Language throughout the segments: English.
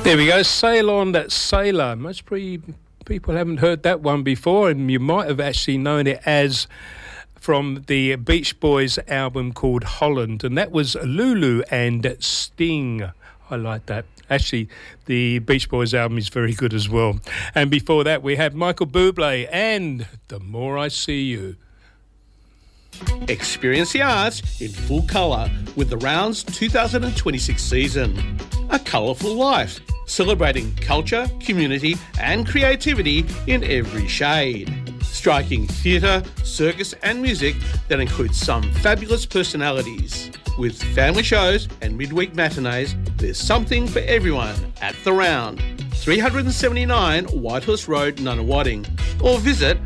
There we go, Sail On That Sailor. Most people haven't heard that one before, and you might have actually known it as from the Beach Boys album called Holland, and that was Lulu and Sting. I like that. Actually, the Beach Boys album is very good as well. And before that, we had Michael Bublé and The More I See You. Experience the arts in full colour with the Rounds 2026 season. A colourful life, celebrating culture, community and creativity in every shade. Striking theatre, circus and music that includes some fabulous personalities. With family shows and midweek matinees, there's something for everyone at The Round. 379 Whitehorse Road, Nunawading, or visit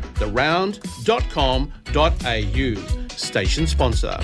theround.com.au. Station sponsor.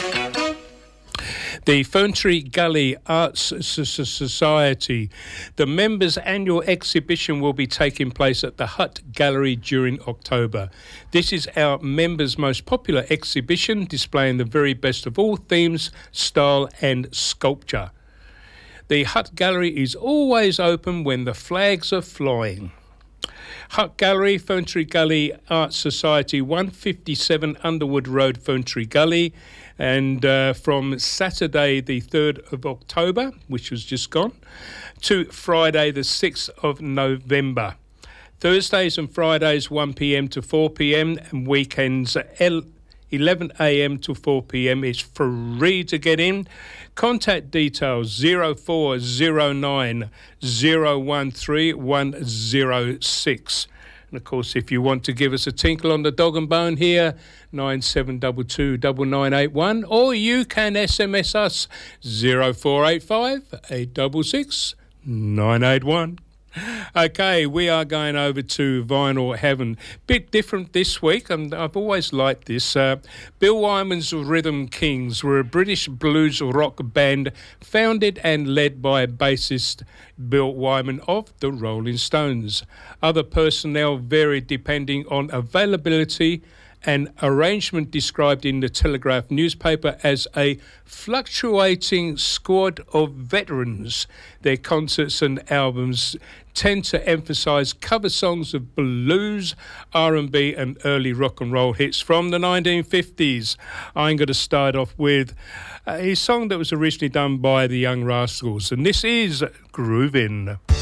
The Fern Tree Gully Arts Society. The members' annual exhibition will be taking place at the Hut Gallery during October. This is our members' most popular exhibition, displaying the very best of all themes, style and sculpture. The Hut Gallery is always open when the flags are flying. Hut Gallery, Fern Tree Gully Arts Society, 157 Underwood Road, Fern Tree Gully. And from Saturday the 3rd of October, which was just gone, to Friday the 6th of November. Thursdays and Fridays 1pm to 4pm, and weekends 11am to 4pm. It's free to get in. Contact details 0409 013 106. And of course, if you want to give us a tinkle on the dog and bone here, 9722 9981, or you can SMS us 0485 866 981. Okay, we are going over to Vinyl Heaven. Bit different this week, and I've always liked this. Bill Wyman's Rhythm Kings were a British blues rock band founded and led by bassist Bill Wyman of the Rolling Stones. Other personnel varied depending on availability, and arrangement described in the Telegraph newspaper as a fluctuating squad of veterans. Their concerts and albums tend to emphasise cover songs of blues, R&B and early rock and roll hits from the 1950s. I'm going to start off with a song that was originally done by the Young Rascals, and this is Groovin'.